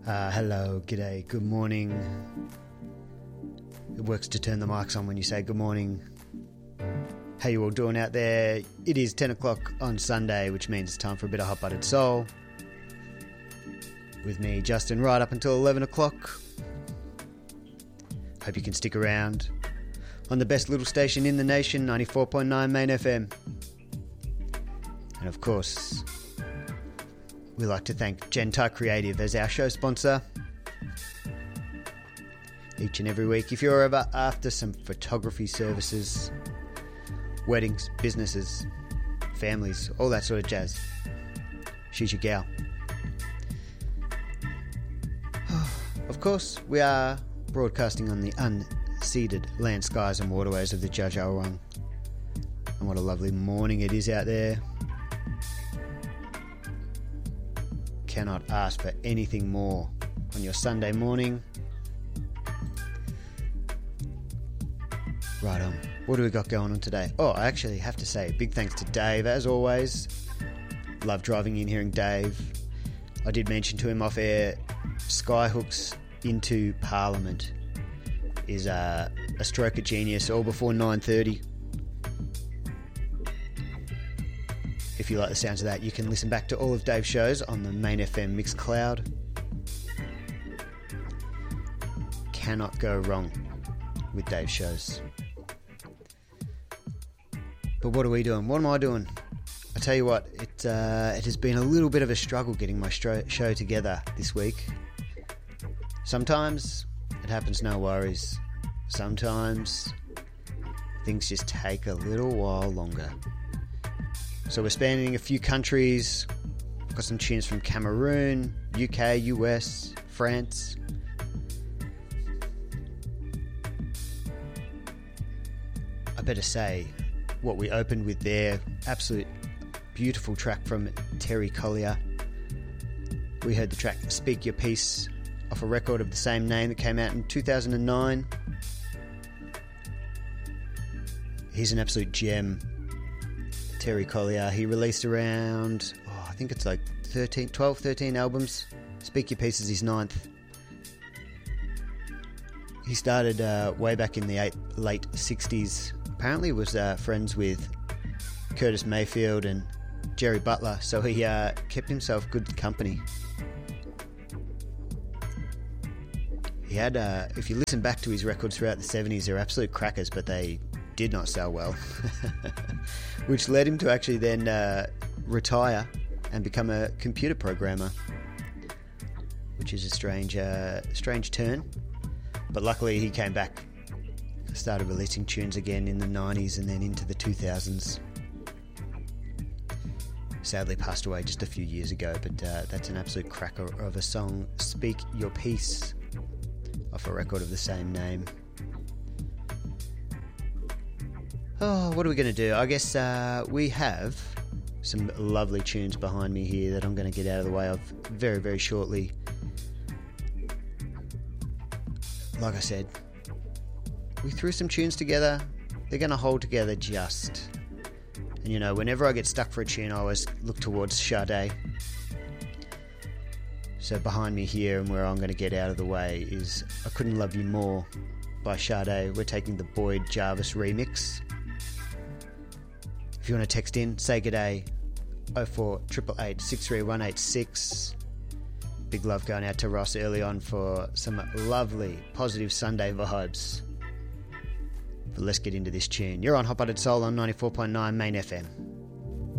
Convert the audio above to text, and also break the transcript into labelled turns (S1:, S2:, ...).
S1: Hello, g'day, good morning. It works to turn the mics on when you say good morning. How you all doing out there? It is 10 o'clock on Sunday, which means it's time for a bit of Hot Buttered Soul. With me, Justin, right up until 11 o'clock. Hope you can stick around on the best little station in the nation, 94.9 Main FM. And of course, we like to thank Gentype Creative as our show sponsor each and every week. If you're ever after some photography services, weddings, businesses, families, all that sort of jazz, she's your gal. Of course, we are broadcasting on the unceded land, skies and waterways of the Dja Dja Wurrung. And what a lovely morning it is out there. Cannot ask for anything more on your Sunday morning. Right on. What do we got going on today? Oh, I actually have to say big thanks to Dave, as always. Love driving in, hearing Dave. I did mention to him off air, Skyhooks into Parliament is a stroke of genius, all before 9:30. If you like the sounds of that, you can listen back to all of Dave's shows on the Main FM Mixcloud. Cannot go wrong with Dave's shows. But what are we doing? What am I doing? I tell you what, it has been a little bit of a struggle getting my show together this week. Sometimes it happens, no worries. Sometimes things just take a little while longer. So we're spanning a few countries. Got some tunes from Cameroon, UK, US, France. I better say, what we opened with there, absolute beautiful track from Terry Collier. We heard the track Speak Your Peace off a record of the same name that came out in 2009. He's an absolute gem, Terry Collier. He released around, I think it's like 12, 13 albums. Speak Your Peace is his 9th. He started way back in the late 60s. Apparently was friends with Curtis Mayfield and Jerry Butler, so he kept himself good company. He had, if you listen back to his records throughout the 70s, they're absolute crackers, but they did not sell well, which led him to actually then retire and become a computer programmer, which is a strange turn. But luckily he came back, started releasing tunes again in the 90s and then into the 2000s. Sadly passed away just a few years ago, but that's an absolute cracker of a song, Speak Your Peace, off a record of the same name. Oh, what are we going to do? I guess we have some lovely tunes behind me here that I'm going to get out of the way of very, very shortly. Like I said, we threw some tunes together. They're going to hold together just. And you know, whenever I get stuck for a tune, I always look towards Sade. So behind me here and where I'm going to get out of the way is I Couldn't Love You More by Sade. We're taking the Boyd Jarvis remix. If you want to text in, say g'day, 0488 63186. Big love going out to Ross early on for some lovely, positive Sunday vibes. But let's get into this tune. You're on Hot Buttered Soul on 94.9 Main FM.